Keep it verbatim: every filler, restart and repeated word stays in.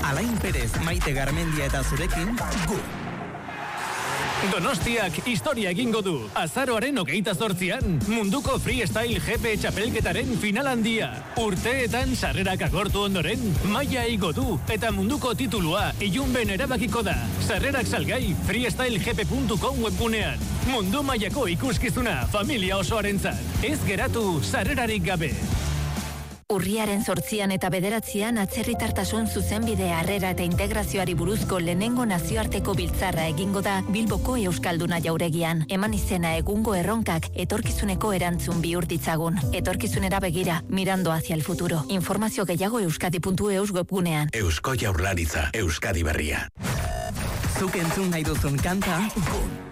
Alain Perez, Maite Garmendia eta zurekin, gu. Donostiak historia egingo du. Azaroaren hogeita zortzian, munduko freestyle G P txapelketaren final handia. Urteetan sarrerak agortu ondoren, maila igo du eta munduko titulua ilunben erabakiko da. Sarrerak salgai freestyle g p puntu com webgunean. Mundu mailako ikuskizuna familia osoarentzat. Ez geratu sarrerarik gabe. Urriaren zortzian eta bederatzian atzerritartasun zuzenbide harrera eta integrazioari buruzko lehenengo nazioarteko biltzarra egingo da Bilboko Euskalduna jauregian. Eman izena egungo erronkak etorkizuneko erantzun bihur ditzagun. Etorkizunera begira, mirando hacia el futuro. Informazio gehiago euskadi puntu eus webgunean. Eusko Jaurlaritza, Euskadi Berria. Zuk entzun nahi duzun kanta, gu.